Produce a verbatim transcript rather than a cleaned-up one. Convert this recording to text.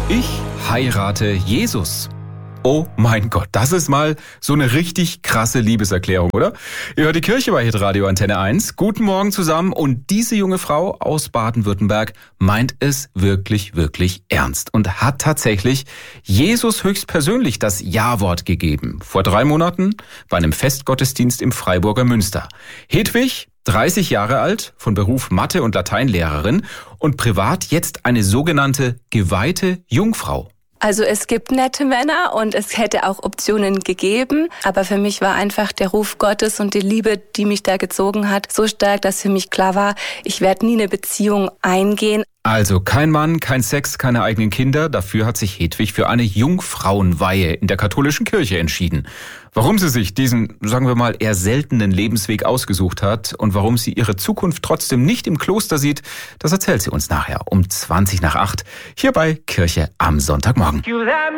Ich heirate Jesus. Oh mein Gott, das ist mal so eine richtig krasse Liebeserklärung, oder? Ihr hört die Kirche bei Hitradio Antenne eins. Guten Morgen zusammen. Und diese junge Frau aus Baden-Württemberg meint es wirklich, wirklich ernst und hat tatsächlich Jesus höchstpersönlich das Ja-Wort gegeben. Vor drei Monaten bei einem Festgottesdienst im Freiburger Münster. Hedwig, dreißig Jahre alt, von Beruf Mathe- und Lateinlehrerin und privat jetzt eine sogenannte geweihte Jungfrau. Also es gibt nette Männer und es hätte auch Optionen gegeben, aber für mich war einfach der Ruf Gottes und die Liebe, die mich da gezogen hat, so stark, dass für mich klar war, ich werde nie eine Beziehung eingehen. Also kein Mann, kein Sex, keine eigenen Kinder. Dafür hat sich Hedwig für eine Jungfrauenweihe in der katholischen Kirche entschieden. Warum sie sich diesen, sagen wir mal, eher seltenen Lebensweg ausgesucht hat und warum sie ihre Zukunft trotzdem nicht im Kloster sieht, das erzählt sie uns nachher um zwanzig nach acht hier bei Kirche am Sonntagmorgen.